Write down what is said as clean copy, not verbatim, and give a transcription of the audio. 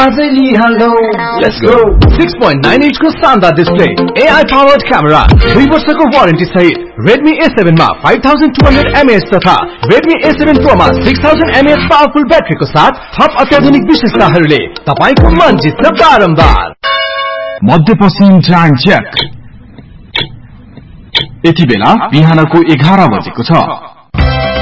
आजै लिहालौ let's go 6.9 inch को शानदार डिस्प्ले AI powered camera 2 वर्षको वारेन्टी सहित Redmi A7 मा 5200 mAh तथा Redmi A7 Pro मा 6000 mAh पावरफुल ब्याट्रीको साथ थप अत्याधुनिक विशेषताहरूले तपाईको मन जित्न बारम्बार मध्यपश्चिम जायन्ट ज्याक यति बेला बिहानको 11 बजेको छ